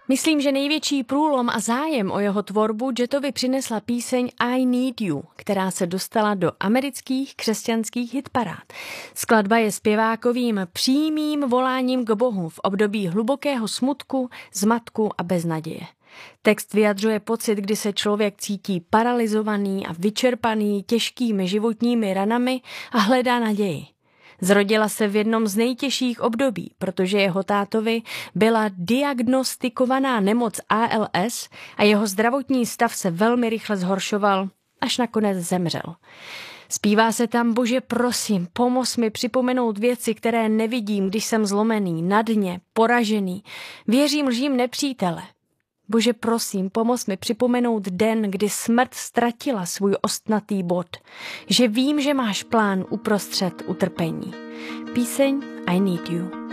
Myslím, že největší průlom a zájem o jeho tvorbu Jetovi přinesla píseň I Need You, která se dostala do amerických křesťanských hitparád. Skladba je zpěvákovým přímým voláním k Bohu v období hlubokého smutku, zmatku a beznaděje. Text vyjadřuje pocit, kdy se člověk cítí paralyzovaný a vyčerpaný těžkými životními ranami a hledá naději. Zrodila se v jednom z nejtěžších období, protože jeho tátovi byla diagnostikovaná nemoc ALS a jeho zdravotní stav se velmi rychle zhoršoval, až nakonec zemřel. Zpívá se tam: Bože, prosím, pomoz mi připomenout věci, které nevidím, když jsem zlomený, na dně, poražený. Věřím lžím nepřítele. Bože, prosím, pomoz mi připomenout den, kdy smrt ztratila svůj ostnatý bod, že vím, že máš plán uprostřed utrpení. Píseň I Need You.